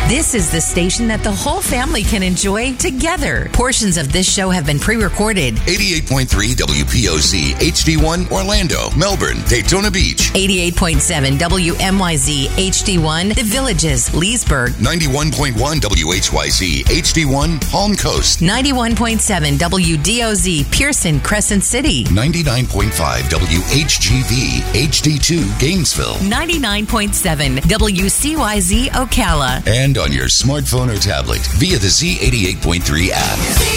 This is the station that the whole family can enjoy together. Portions of this show have been pre-recorded. 88.3 WPOZ HD1 Orlando, Melbourne, Daytona Beach. 88.7 WMYZ HD1 The Villages, Leesburg. 91.1 WHYZ HD1 Palm Coast. 91.7 WDOZ Pearson, Crescent City. 99.5 WHGV HD2 Gainesville. 99.7 WCYZ Ocala. And on your smartphone or tablet via the Z88.3 app.